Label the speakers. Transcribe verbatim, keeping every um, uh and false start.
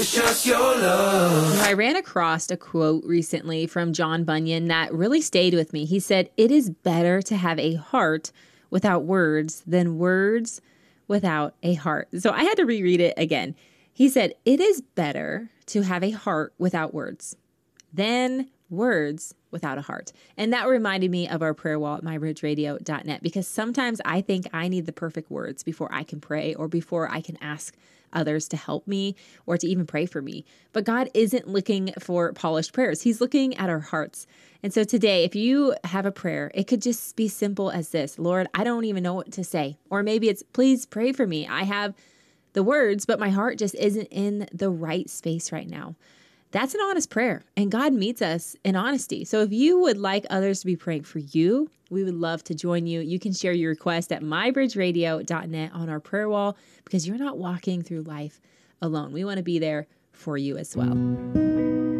Speaker 1: Just your love.
Speaker 2: I ran across a quote recently from John Bunyan that really stayed with me. He said, "It is better to have a heart without words than words without a heart." So I had to reread it again. He said, "It is better to have a heart without words than words without a heart." And that reminded me of our prayer wall at my bridge radio dot net, because sometimes I think I need the perfect words before I can pray or before I can ask others to help me or to even pray for me. But God isn't looking for polished prayers. He's looking at our hearts. And so today, if you have a prayer, it could just be simple as this: "Lord, I don't even know what to say." Or maybe it's, "Please pray for me. I have the words, but my heart just isn't in the right space right now." That's an honest prayer, and God meets us in honesty. So if you would like others to be praying for you, we would love to join you. You can share your request at my bridge radio dot net on our prayer wall, because you're not walking through life alone. We want to be there for you as well.